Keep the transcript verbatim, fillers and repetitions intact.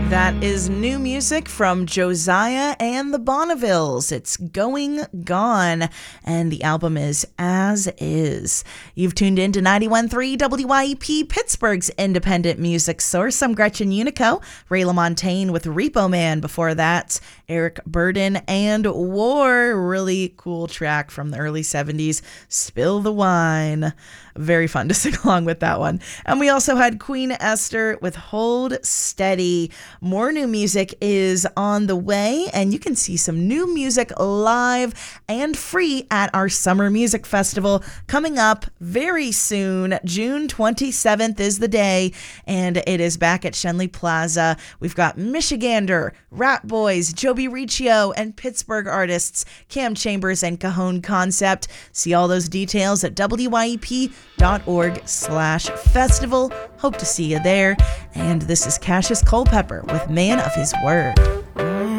That is new music from Josiah and the Bonnevilles. It's Going Gone, and the album is As Is. You've tuned in to ninety-one point three W Y E P, Pittsburgh's independent music source. I'm Gretchen Unico. Ray LaMontagne with Repo Man. Before that, Eric Burden and War. Really cool track from the early seventies, Spill the Wine. Very fun to sing along with that one. And we also had Queen Esther with Hold Steady. More new music is on the way, and you can see some new music live and free at our Summer Music Festival coming up very soon. June twenty-seventh is the day, and it is back at Schenley Plaza. We've got Michigander, Rat Boys, Joby Riccio, and Pittsburgh artists Cam Chambers and Cajon Concept. See all those details at W Y E P dot org slash festival. Hope to see you there. And this is Cassius Culpepper with Man of His Word.